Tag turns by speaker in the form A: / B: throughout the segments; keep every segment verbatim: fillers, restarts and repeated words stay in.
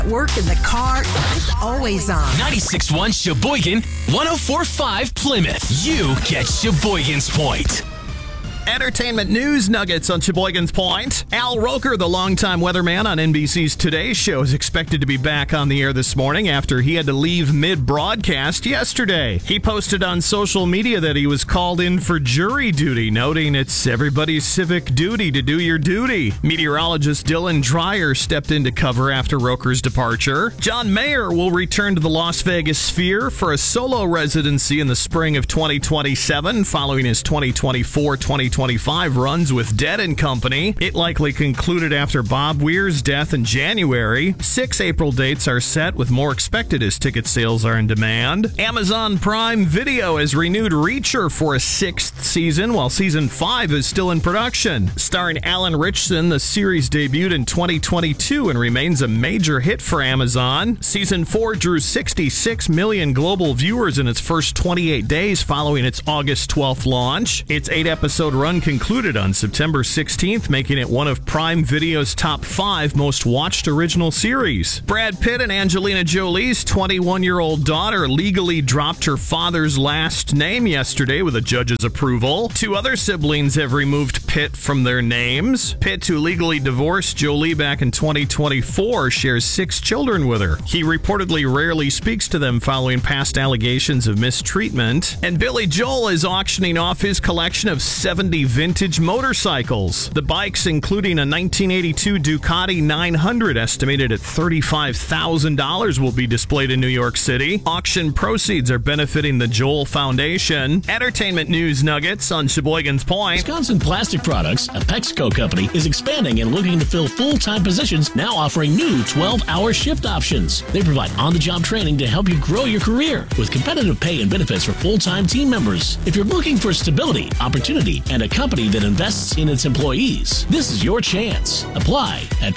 A: Work in the car, it's always on.
B: ninety-six point one Sheboygan, one oh four point five Plymouth. You get Sheboygan's Point.
C: Entertainment news nuggets on Sheboygan's Point. Al Roker, the longtime weatherman on N B C's Today Show, is expected to be back on the air this morning after he had to leave mid-broadcast yesterday. He posted on social media that he was called in for jury duty, noting it's everybody's civic duty to do your duty. Meteorologist Dylan Dreyer stepped in to cover after Roker's departure. John Mayer will return to the Las Vegas Sphere for a solo residency in the spring of twenty twenty-seven, following his twenty twenty-four twenty twenty-five runs with Dead and Company. It likely concluded after Bob Weir's death in January. Six April dates are set, with more expected as ticket sales are in demand. Amazon Prime Video has renewed Reacher for a sixth season, while season five is still in production. Starring Alan Ritchson, the series debuted in twenty twenty-two and remains a major hit for Amazon. Season four drew sixty-six million global viewers in its first twenty-eight days following its August twelfth launch. Its eight-episode run concluded on September sixteenth, making it one of Prime Video's top five most watched original series. Brad Pitt and Angelina Jolie's twenty-one-year-old daughter legally dropped her father's last name yesterday with a judge's approval. Two other siblings have removed Pitt from their names. Pitt, who legally divorced Jolie back in twenty twenty-four, shares six children with her. He reportedly rarely speaks to them following past allegations of mistreatment. And Billy Joel is auctioning off his collection of seventy vintage motorcycles. The bikes, including a nineteen eighty-two Ducati nine hundred estimated at thirty-five thousand dollars, will be displayed in New York City. Auction proceeds are benefiting the Joel Foundation. Entertainment news nuggets on Sheboygan's Point.
D: Wisconsin Plastic Products, a Pexco company, is expanding and looking to fill full-time positions, now offering new twelve-hour shift options. They provide on-the-job training to help you grow your career with competitive pay and benefits for full-time team members. If you're looking for stability, opportunity, and a company that invests in its employees, this is your chance. Apply at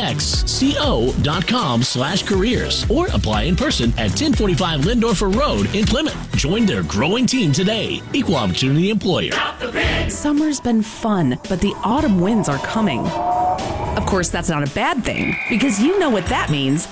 D: pexco.com slash careers or apply in person at ten forty-five Lindorfer Road in Plymouth. Join their growing team today. Equal opportunity employer.
E: Summer's been fun, but the autumn winds are coming. Of course, that's not a bad thing, because you know what that means.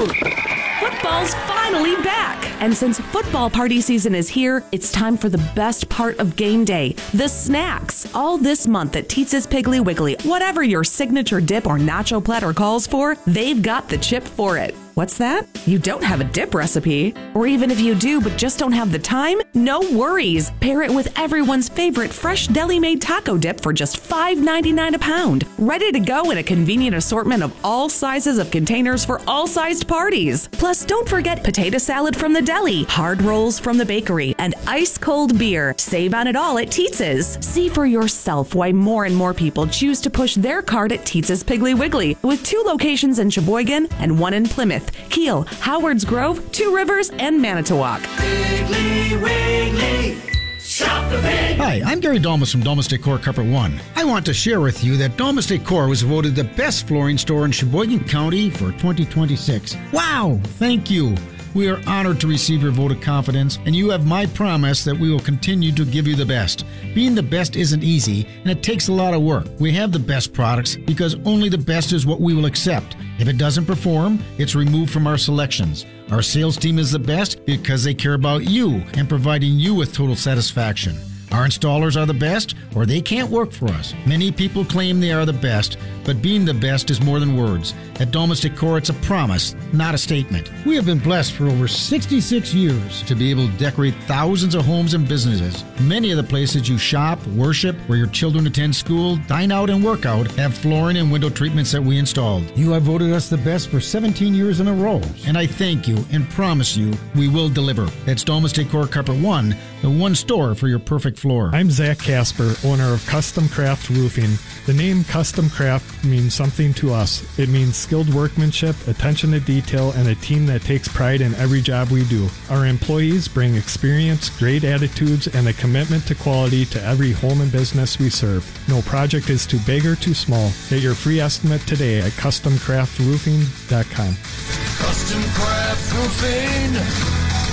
E: Football's finally back! And since football party season is here, it's time for the best part of game day, the snacks. All this month at Teetz's Piggly Wiggly, whatever your signature dip or nacho platter calls for, they've got the chip for it. What's that? You don't have a dip recipe? Or even if you do but just don't have the time? No worries. Pair it with everyone's favorite fresh deli-made taco dip for just five ninety-nine a pound. Ready to go in a convenient assortment of all sizes of containers for all sized parties. Plus, don't forget potato salad from the deli, hard rolls from the bakery, and ice-cold beer. Save on it all at Teetz's. See for yourself why more and more people choose to push their cart at Teetz's Piggly Wiggly, with two locations in Sheboygan and one in Plymouth, Kiel, Howards Grove, Two Rivers, and Manitowoc.
F: Piggly Wiggly, shop the pig.
G: Hi, I'm Gary Dolmas from Dolmas Decor Carpet One. I want to share with you that Dolmas Decor was voted the best flooring store in Sheboygan County for twenty twenty-six. Wow, thank you. We are honored to receive your vote of confidence, and you have my promise that we will continue to give you the best. Being the best isn't easy, and it takes a lot of work. We have the best products because only the best is what we will accept. If it doesn't perform, it's removed from our selections. Our sales team is the best because they care about you and providing you with total satisfaction. Our installers are the best, or they can't work for us. Many people claim they are the best, but being the best is more than words. At Dolmas Decor, it's a promise, not a statement. We have been blessed for over sixty-six years to be able to decorate thousands of homes and businesses. Many of the places you shop, worship, where your children attend school, dine out, and work out have flooring and window treatments that we installed. You have voted us the best for seventeen years in a row, and I thank you and promise you we will deliver. That's Dolmas Decor Carpet One, the one store for your perfect floor.
H: I'm Zach Casper, owner of Custom Craft Roofing. The name Custom Craft means something to us. It means skilled workmanship, attention to detail, and a team that takes pride in every job we do. Our employees bring experience, great attitudes, and a commitment to quality to every home and business we serve. No project is too big or too small. Get your free estimate today at custom craft roofing dot com.
F: Custom Craft Roofing.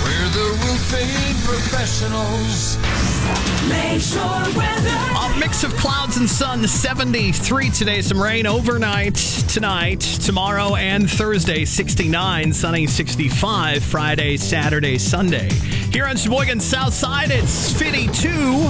F: We're the roofing professionals. Lakeshore Weather.
C: A mix of clouds and sun, seventy-three today. Some rain overnight tonight, tomorrow, and Thursday, sixty-nine. Sunny, sixty-five. Friday, Saturday, Sunday. Here on Sheboygan's South Side, it's fifty-two.